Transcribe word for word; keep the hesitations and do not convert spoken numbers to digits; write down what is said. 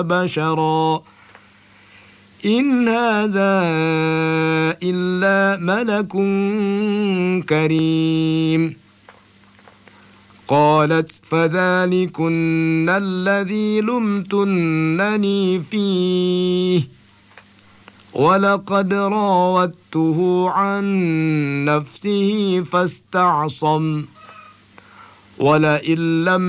بشرا إن هذا إلا ملك كريم. قالت فذلكن الذي لمتنني فيه ولقد راودته عن نفسه فاستعصم ولئن لم